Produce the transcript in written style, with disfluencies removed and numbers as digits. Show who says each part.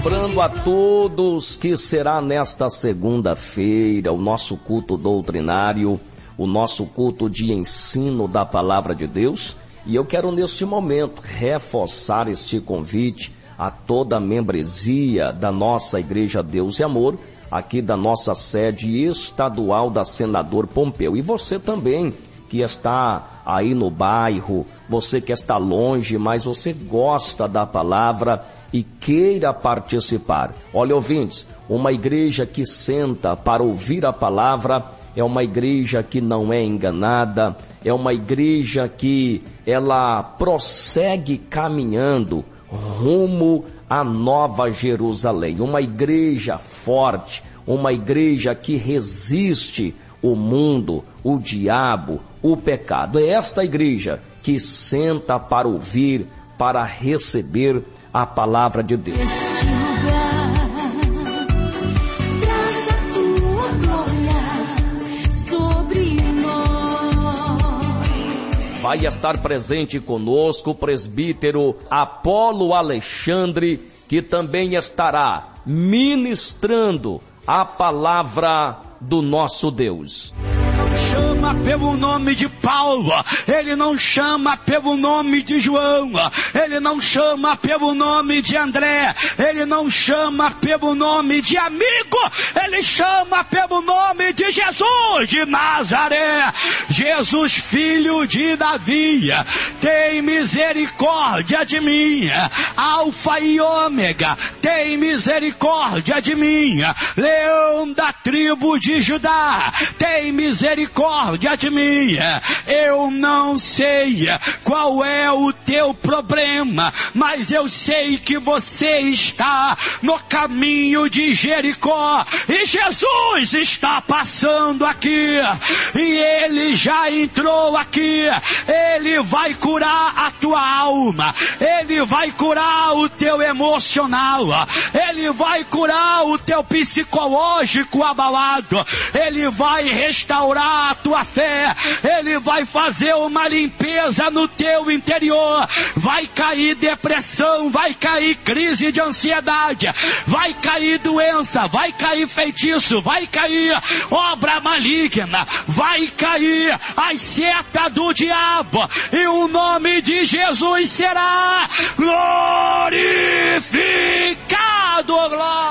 Speaker 1: Lembrando a todos que será nesta segunda-feira o nosso culto doutrinário, o nosso culto de ensino da Palavra de Deus. E eu quero neste momento reforçar este convite a toda a membresia da nossa Igreja Deus e Amor, aqui da nossa sede estadual da Senador Pompeu. E você também que está aí no bairro, você que está longe, mas você gosta da palavra e queira participar. Olha, ouvintes, uma igreja que senta para ouvir a palavra é uma igreja que não é enganada, é uma igreja que ela prossegue caminhando rumo à Nova Jerusalém. Uma igreja forte, uma igreja que resiste o mundo, o diabo, o pecado. É esta igreja que senta para ouvir, para receber a palavra de Deus.
Speaker 2: Este lugar traz a tua glória sobre nós.
Speaker 1: Vai estar presente conosco o presbítero Apolo Alexandre, que também estará ministrando a palavra do nosso Deus.
Speaker 3: Não chama pelo nome de Paulo, ele não chama pelo nome de João, ele não chama pelo nome de André, ele não chama pelo nome de amigo, ele chama pelo nome de Jesus de Nazaré. Jesus, filho de Davi, tem misericórdia de mim. Alfa e Ômega, tem misericórdia de mim. Leão da tribo de Judá, tem misericórdia de mim. Eu não sei qual é o teu problema, mas eu sei que você está no caminho de Jericó e Jesus está passando aqui e ele já entrou aqui. Ele vai curar a tua alma, ele vai curar o teu emocional, ele vai curar o teu psicológico abalado, ele vai restaurar a tua fé, ele vai fazer uma limpeza no teu interior. Vai cair depressão, vai cair crise de ansiedade, vai cair doença, vai cair feitiço, vai cair obra maligna, vai cair as setas do diabo e o nome de Jesus será glorificado.